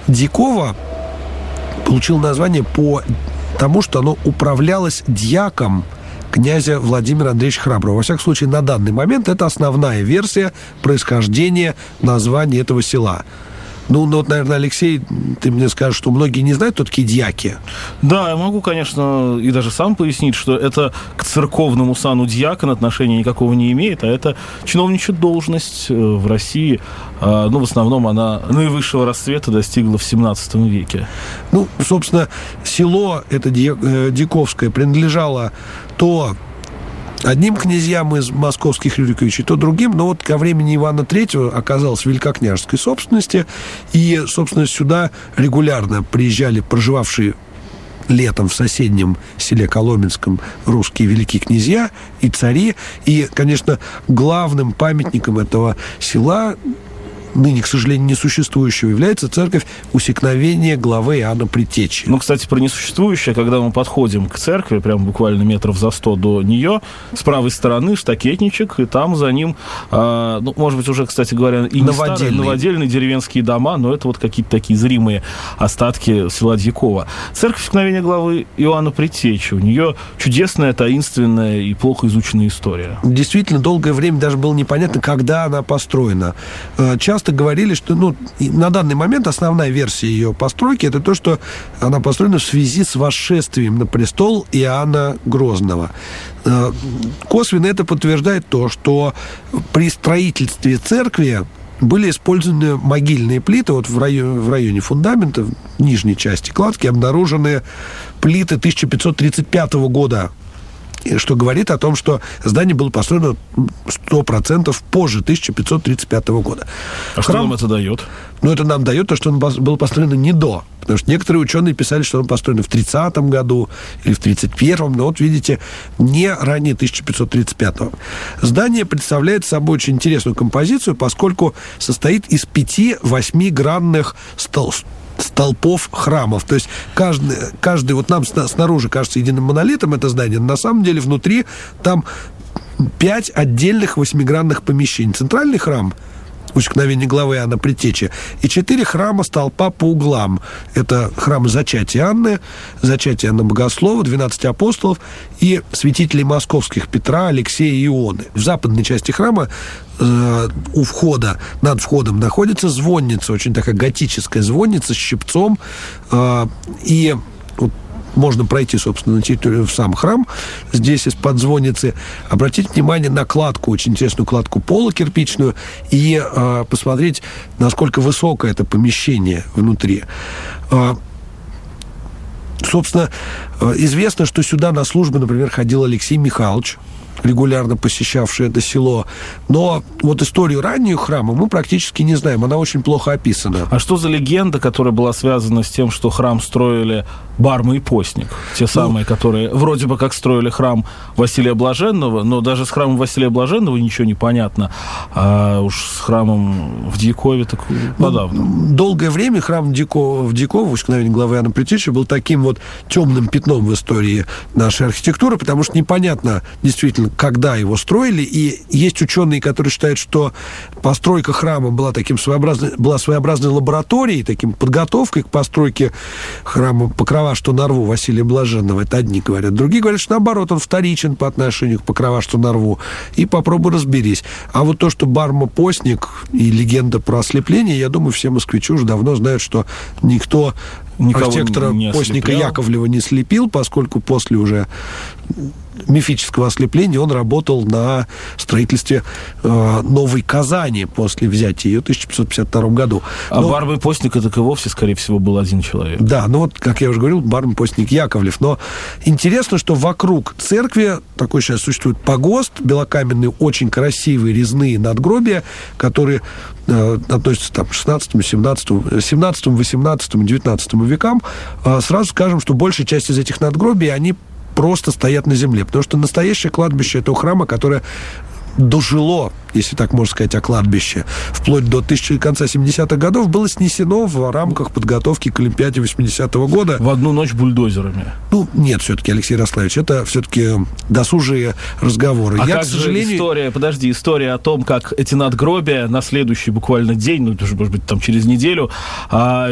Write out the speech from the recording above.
Дьякова получило название по тому, что оно управлялось дьяком князя Владимира Андреевича Храброго. Во всяком случае, на данный момент это основная версия происхождения названия этого села. Ну, вот, наверное, Алексей, ты мне скажешь, что многие не знают, кто такие дьяки. Да, я могу, конечно, и даже сам пояснить, что это к церковному сану дьякон отношения никакого не имеет, а это чиновничья должность в России. Ну, в основном она наивысшего расцвета достигла в 17 веке. Ну, собственно, село это Дьяковское принадлежало то одним князьям из московских Рюриковичей, то другим, но вот ко времени Ивана III оказалось в великокняжеской собственности, и, собственно, сюда регулярно приезжали проживавшие летом в соседнем селе Коломенском русские великие князья и цари, и, конечно, главным памятником этого села, ныне, к сожалению, несуществующего, является церковь Усекновения главы Иоанна Предтечи. Ну, кстати, про несуществующее, когда мы подходим к церкви, прям буквально метров за 100 до нее, с правой стороны штакетничек, и там за ним, ну, может быть, уже, кстати говоря, и не старые, новодельные деревенские дома, но это вот какие-то такие зримые остатки села Дьякова. Церковь Усекновения главы Иоанна Предтечи, у нее чудесная, таинственная и плохо изученная история. Действительно, долгое время даже было непонятно, когда она построена. Часто говорили, что на данный момент основная версия ее постройки это то, что она построена в связи с восшествием на престол Иоанна Грозного. Косвенно это подтверждает то, что при строительстве церкви были использованы могильные плиты. Вот в районе фундамента, в нижней части кладки, обнаружены плиты 1535 года, что говорит о том, что здание было построено 100% позже 1535 года. А что нам это дает? Ну, это нам дает то, что он был построен не до. Потому что некоторые ученые писали, что он построен в 30-м году или в 31-м, но вот, видите, не ранее 1535-го. Здание представляет собой очень интересную композицию, поскольку состоит из 5 8-гранных столпов храмов. То есть каждый вот нам снаружи кажется единым монолитом это здание, но на самом деле внутри там 5 отдельных 8-гранных помещений. Центральный храм Усекновения главы Иоанна Предтечи и 4 храма-столпа по углам. Это храмы Зачатия Анны, Зачатия Иоанна Богослова, 12 апостолов и святителей московских Петра, Алексея и Ионы. В западной части храма у входа, над входом находится звонница, очень такая готическая звонница с щипцом, и вот можно пройти, собственно, на территорию в сам храм, здесь из-под звонницы, обратить внимание на кладку, очень интересную кладку пола кирпичную, и посмотреть, насколько высокое это помещение внутри. Собственно, известно, что сюда на службу, например, ходил Алексей Михайлович, регулярно посещавший это село. Но вот историю раннюю храма мы практически не знаем. Она очень плохо описана. А что за легенда, которая была связана с тем, что храм строили Барма и Постник? Те самые, которые вроде бы как строили храм Василия Блаженного, но даже с храмом Василия Блаженного ничего не понятно. А уж с храмом в Дьякове так подавно. Долгое время храм в Дьякове, Усекновения главы Иоанна Предтечи, был таким вот темным пятном в истории нашей архитектуры, потому что непонятно действительно, когда его строили, и есть ученые, которые считают, что постройка храма была своеобразной лабораторией, таким подготовкой к постройке храма Покрова, что на рву Василия Блаженного. Это одни говорят. Другие говорят, что наоборот, он вторичен по отношению к Покрова, что на рву. И попробуй разберись. А вот то, что Барма Постник и легенда про ослепление, я думаю, все москвичи уже давно знают, что никто архитектора Постника Яковлева не слепил, поскольку после уже мифического ослепления он работал на строительстве Новой Казани после взятия ее в 1552 году. А Барма и Постник, это и вовсе, скорее всего, был один человек. Да, ну вот, как я уже говорил, Барма, Постник, Яковлев. Но интересно, что вокруг церкви такой сейчас существует погост, белокаменные, очень красивые резные надгробия, которые относятся там, к 16, 17, 18, 19 векам. Сразу скажем, что большая часть из этих надгробий, они просто стоят на земле, потому что настоящее кладбище этого храма, которое дожило, если так можно сказать, о кладбище, вплоть до конца 70-х годов, было снесено в рамках подготовки к Олимпиаде 80-го года. В одну ночь бульдозерами. Ну, нет, все-таки, Алексей Ярославович, это все-таки досужие разговоры. А как же история о том, как эти надгробия на следующий буквально день, ну, даже, может быть, там через неделю,